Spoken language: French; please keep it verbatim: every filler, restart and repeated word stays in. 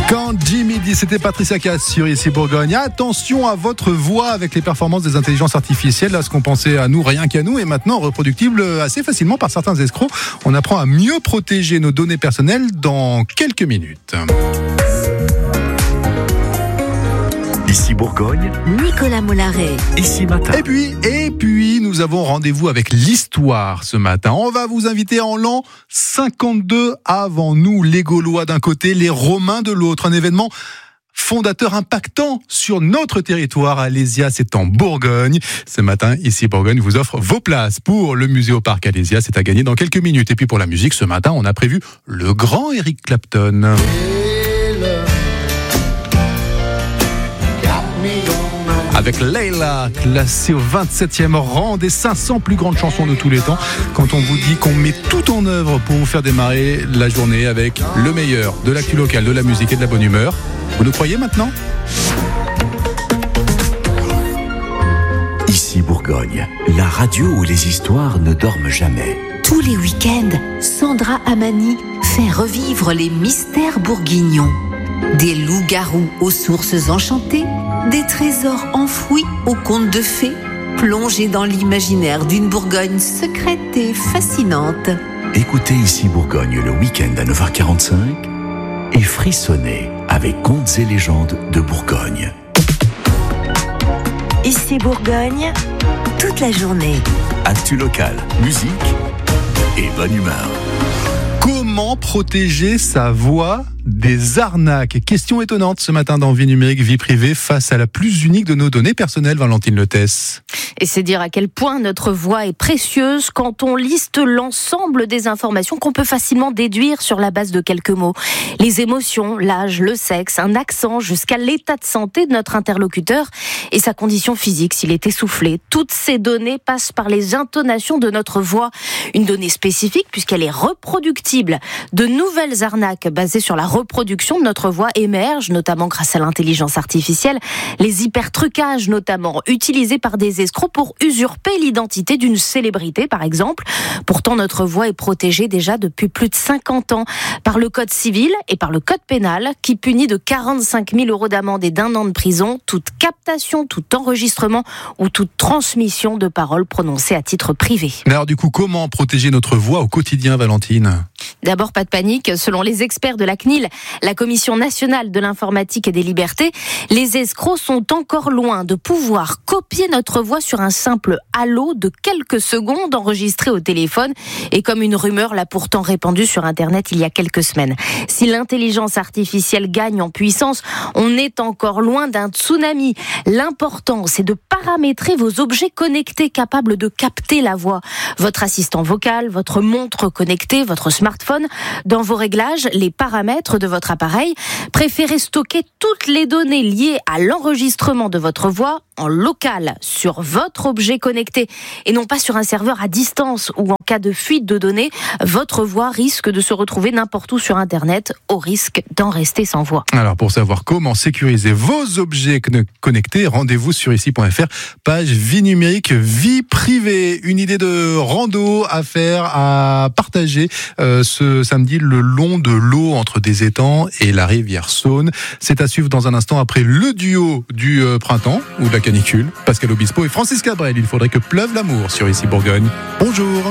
Quand Jimmy dit, c'était Patricia Cass sur Ici Bourgogne. Attention à votre voix avec les performances des intelligences artificielles. Là, ce qu'on pensait à nous, rien qu'à nous, est maintenant reproductible assez facilement par certains escrocs. On apprend à mieux protéger nos données personnelles dans quelques minutes. Ici Bourgogne, Nicolas Mollaret. Ici Matin. Et puis, et puis, nous avons rendez-vous avec l'histoire ce matin. On va vous inviter en l'an cinquante-deux avant nous, les Gaulois d'un côté, les Romains de l'autre. Un événement fondateur impactant sur notre territoire. Alésia, c'est en Bourgogne. Ce matin, Ici Bourgogne vous offre vos places pour le musée au parc Alésia. C'est à gagner dans quelques minutes. Et puis pour la musique, ce matin, on a prévu le grand Eric Clapton. Avec Layla, classée au vingt-septième rang des cinq cents plus grandes chansons de tous les temps. Quand on vous dit qu'on met tout en œuvre pour vous faire démarrer la journée avec le meilleur de l'actu locale, de la musique et de la bonne humeur. Vous nous croyez maintenant ? Ici Bourgogne, la radio où les histoires ne dorment jamais. Tous les week-ends, Sandra Amani fait revivre les mystères bourguignons. Des loups-garous aux sources enchantées, des trésors enfouis aux contes de fées, plongés dans l'imaginaire d'une Bourgogne secrète et fascinante. Écoutez Ici Bourgogne le week-end à neuf heures quarante-cinq et frissonnez avec Contes et légendes de Bourgogne. Ici Bourgogne, toute la journée. Actu locale, musique et bonne humeur. Comment protéger sa voix des arnaques? Question étonnante ce matin dans Vie numérique, vie privée, face à la plus unique de nos données personnelles, Valentine Letesse. Et c'est dire à quel point notre voix est précieuse quand on liste l'ensemble des informations qu'on peut facilement déduire sur la base de quelques mots. Les émotions, l'âge, le sexe, un accent, jusqu'à l'état de santé de notre interlocuteur et sa condition physique, s'il est essoufflé. Toutes ces données passent par les intonations de notre voix. Une donnée spécifique puisqu'elle est reproductible. De nouvelles arnaques basées sur la reproduction de notre voix émergent, notamment grâce à l'intelligence artificielle. Les hypertrucages, notamment, utilisés par des escrocs pour usurper l'identité d'une célébrité, par exemple. Pourtant, notre voix est protégée déjà depuis plus de cinquante ans par le Code civil et par le Code pénal, qui punit de quarante-cinq mille euros d'amende et d'un an de prison toute captation, tout enregistrement ou toute transmission de paroles prononcées à titre privé. Mais alors du coup, comment protéger notre voix au quotidien, Valentine ? D'abord, pas de panique. Selon les experts de la C N I L, la Commission nationale de l'informatique et des libertés, les escrocs sont encore loin de pouvoir copier notre voix sur un simple halo de quelques secondes enregistré au téléphone et comme une rumeur l'a pourtant répandue sur Internet il y a quelques semaines. Si l'intelligence artificielle gagne en puissance, on est encore loin d'un tsunami. L'important, c'est de paramétrer vos objets connectés capables de capter la voix. Votre assistant vocal, votre montre connectée, votre smartphone. Dans vos réglages, les paramètres de votre appareil, préférez stocker toutes les données liées à l'enregistrement de votre voix en local sur votre objet connecté et non pas sur un serveur à distance où en cas de fuite de données, votre voix risque de se retrouver n'importe où sur Internet au risque d'en rester sans voix. Alors pour savoir comment sécuriser vos objets connectés, rendez-vous sur ici point f r, page vie numérique, vie privée. Une idée de rando à faire, à partager euh, ce samedi le long de l'eau entre des étangs et la rivière Saône. C'est à suivre dans un instant après le duo du euh, printemps ou de la canicule, Pascal Obispo et Francis Cabrel. Il faudrait que pleuve l'amour sur Ici Bourgogne. Bonjour.